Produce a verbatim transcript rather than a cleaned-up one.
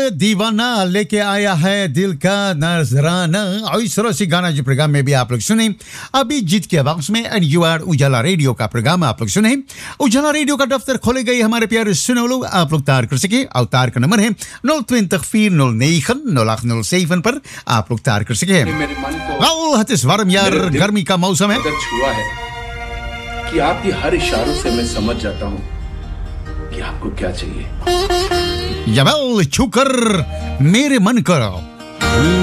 दीवाना लेके आया है दिल का नजराना। और इस तरह से गाना जो प्रोग्राम में भी आप लोग सुने अभी जीत के आवाज में। And you are Ujala radio का प्रोग्राम आप लोग सुने। उजाला रेडियो का दफ्तर खोले गए हमारे प्यारे सुनो लोग, आप लोग तार कर सके। और तार का नंबर है नौ ट्वेंटी फोर नौ नौ नौ आठ नौ सेवन पर आप लोग तार कर सके। हतिस वारम यार, गर्मी का मौसम है। छुआ है कि आपकी हर इशारों से मैं समझ जाता हूँ कि आपको क्या चाहिए। जबल छूकर मेरे मन करो।